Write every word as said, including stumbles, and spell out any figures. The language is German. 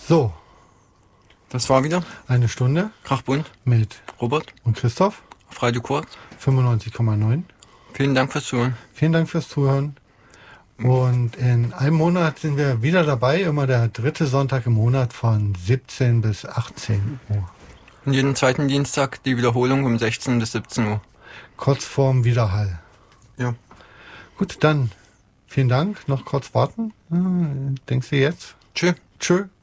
So, Das war wieder eine Stunde Krachbunt mit Robert und Christoph, auf Radio Kurz. fünfundneunzig Komma neun. Vielen Dank fürs Zuhören. Vielen Dank fürs Zuhören. Und in einem Monat sind wir wieder dabei, immer der dritte Sonntag im Monat von siebzehn bis achtzehn Uhr. Und jeden zweiten Dienstag die Wiederholung um sechzehn bis siebzehn Uhr. Kurz vorm Widerhall. Ja. Gut, dann vielen Dank. Noch kurz warten. Hm, Denkst du jetzt? Tschüss. Tschö.